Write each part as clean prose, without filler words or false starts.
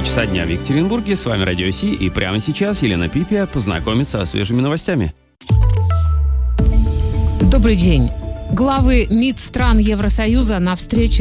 часа дня в Екатеринбурге. С вами Радио Си, и прямо сейчас Елена Пипия познакомится со свежими новостями. Добрый день. Главы МИД стран Евросоюза на встрече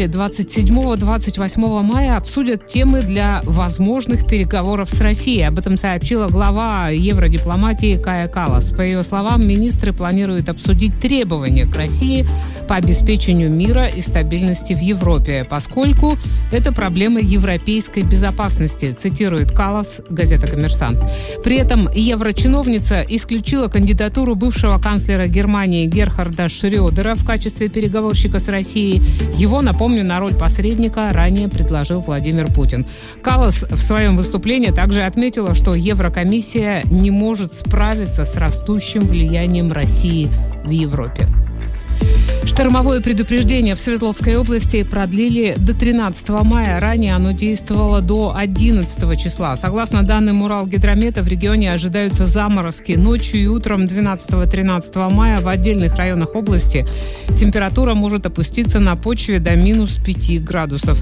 27-28 мая обсудят темы для возможных переговоров с Россией. Об этом сообщила глава евродипломатии Кая Каллас. По ее словам, министры планируют обсудить требования к России по обеспечению мира и стабильности в Европе, поскольку это проблема европейской безопасности, цитирует Каллас, газета «Коммерсант». При этом еврочиновница исключила кандидатуру бывшего канцлера Германии Герхарда Шрёдера в качестве переговорщика с Россией. Его, напомню, на роль посредника ранее предложил Владимир Путин. Каллас в своем выступлении также отметила, что Еврокомиссия не может справиться с растущим влиянием России в Европе. Штормовое предупреждение в Свердловской области продлили до 13 мая. Ранее оно действовало до 11 числа. Согласно данным Уралгидромета, в регионе ожидаются заморозки. Ночью и утром 12-13 мая в отдельных районах области температура может опуститься на почве до минус 5 градусов.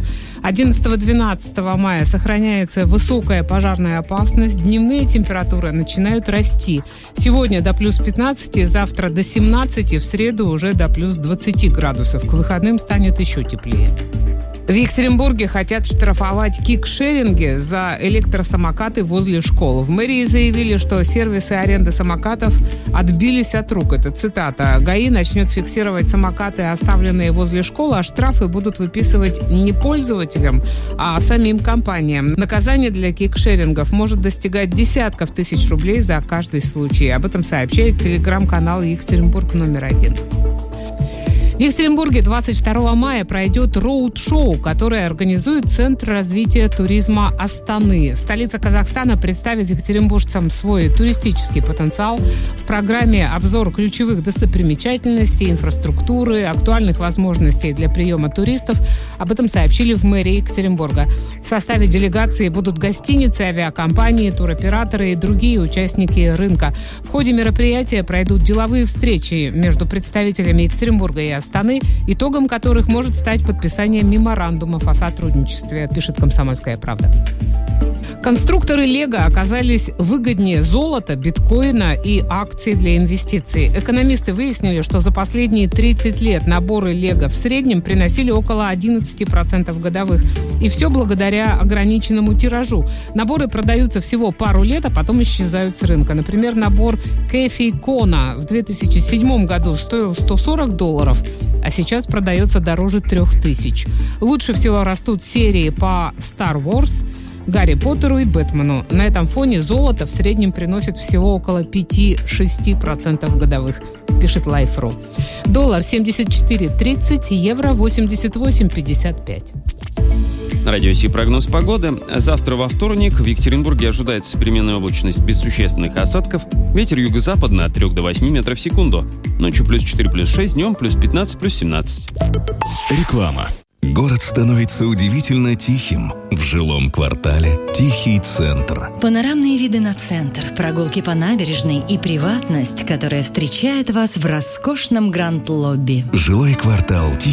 11-12 мая сохраняется высокая пожарная опасность. Дневные температуры начинают расти. Сегодня до плюс 15, завтра до 17, в среду уже до плюс 20 градусов. К выходным станет еще теплее. В Екатеринбурге хотят штрафовать кикшеринги за электросамокаты возле школ. В мэрии заявили, что сервисы аренды самокатов отбились от рук. Это цитата. ГАИ начнет фиксировать самокаты, оставленные возле школ, а штрафы будут выписывать не пользователям, а самим компаниям. Наказание для кикшерингов может достигать десятков тысяч рублей за каждый случай. Об этом сообщает телеграм-канал «Екатеринбург номер 1». В Екатеринбурге 22 мая пройдет роуд-шоу, которое организует Центр развития туризма Астаны. Столица Казахстана представит екатеринбуржцам свой туристический потенциал. В программе обзор ключевых достопримечательностей, инфраструктуры, актуальных возможностей для приема туристов. Об этом сообщили в мэрии Екатеринбурга. В составе делегации будут гостиницы, авиакомпании, туроператоры и другие участники рынка. В ходе мероприятия пройдут деловые встречи между представителями Екатеринбурга и Астаны, итогом которых может стать подписание меморандумов о сотрудничестве, пишет «Комсомольская правда». Конструкторы «Лего» оказались выгоднее золота, биткоина и акций для инвестиций. Экономисты выяснили, что за последние 30 лет наборы «Лего» в среднем приносили около 11% годовых. И все благодаря ограниченному тиражу. Наборы продаются всего пару лет, а потом исчезают с рынка. Например, набор Кэфи Кона в 2007 году стоил $140, а сейчас продается дороже 3000. Лучше всего растут серии по Star Wars, Гарри Поттеру и Бэтмену. На этом фоне золото в среднем приносит всего около 5-6% годовых, пишет Life.ru. Доллар 74.30, евро 88.55. На Радио Си прогноз погоды. Завтра во вторник в Екатеринбурге ожидается переменная облачность без существенных осадков. Ветер юго-западный от 3 до 8 метров в секунду. Ночью плюс 4, плюс 6, днем плюс 15, плюс 17. Реклама. Город становится удивительно тихим. В жилом квартале «Тихий центр». Панорамные виды на центр, прогулки по набережной и приватность, которая встречает вас в роскошном гранд-лобби. Жилой квартал «Тихий